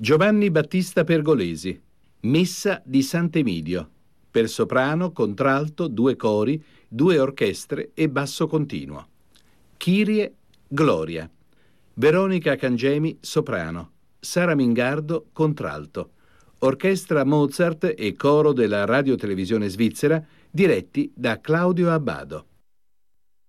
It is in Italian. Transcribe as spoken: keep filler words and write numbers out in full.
Giovanni Battista Pergolesi, Messa di Sant'Emidio, per soprano, contralto, due cori, due orchestre e basso continuo. Kyrie, Gloria. Veronica Cangemi, soprano. Sara Mingardo, contralto. Orchestra Mozart e coro della radiotelevisione svizzera, diretti da Claudio Abbado.